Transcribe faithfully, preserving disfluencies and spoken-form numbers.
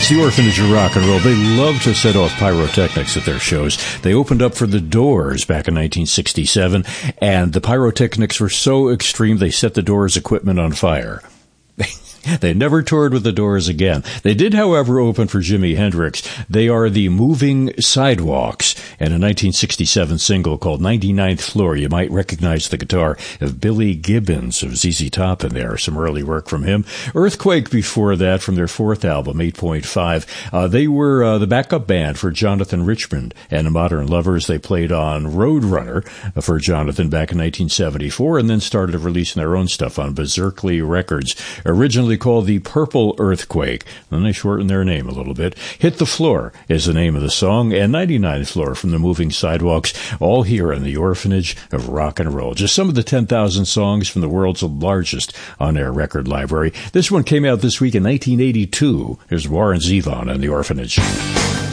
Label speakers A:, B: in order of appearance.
A: It's the Orphanage of Rock and Roll. They love to set off pyrotechnics at their shows. They opened up for the Doors back in nineteen sixty-seven, and the pyrotechnics were so extreme they set the Doors' equipment on fire. They never toured with the Doors again. They did, however, open for Jimi Hendrix. They are the Moving Sidewalks, and a nineteen sixty-seven single called ninety-ninth Floor. You might recognize the guitar of Billy Gibbons of Z Z Top in there. Some early work from him. Earthquake before that from their fourth album, eight point five. Uh, they were uh, the backup band for Jonathan Richman and the Modern Lovers. They played on Roadrunner for Jonathan back in nineteen seventy-four, and then started releasing their own stuff on Berserkly Records. Originally called the Purple Earthquake. Then they shortened their name a little bit. Hit the Floor is the name of the song, and ninety-ninth Floor from the Moving Sidewalks, all here in the Orphanage of Rock and Roll. Just some of the ten thousand songs from the world's largest on-air record library. This one came out this week in nineteen eighty-two. Here's Warren Zevon and the Orphanage.